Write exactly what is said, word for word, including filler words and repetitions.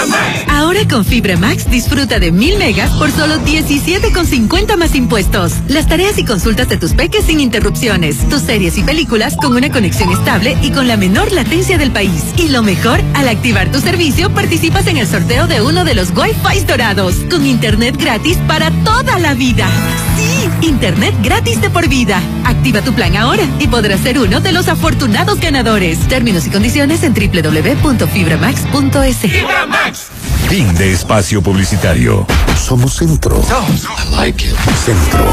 Ahora con Fibra Max disfruta de mil megas por solo diecisiete con cincuenta más impuestos. Las tareas y consultas de tus peques sin interrupciones. Tus series y películas con una conexión estable y con la menor latencia del país. Y lo mejor, al activar tu servicio participas en el sorteo de uno de los Wi-Fi dorados. Con internet gratis para toda la vida. Sí, internet gratis de por vida. Activa tu plan ahora y podrás ser uno de los afortunados ganadores. Términos y condiciones en doble u doble u doble u punto fibra max punto es. Fibra Max. Fin de espacio publicitario. Somos Centro. I like it. Centro.